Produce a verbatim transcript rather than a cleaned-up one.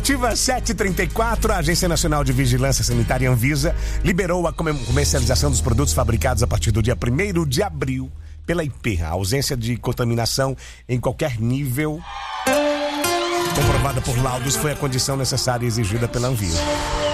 Ativa sete e trinta e quatro, a Agência Nacional de Vigilância Sanitária Anvisa liberou a comercialização dos produtos fabricados a partir do dia primeiro de abril pela I P. A ausência de contaminação em qualquer nível comprovada por laudos foi a condição necessária exigida pela Anvisa.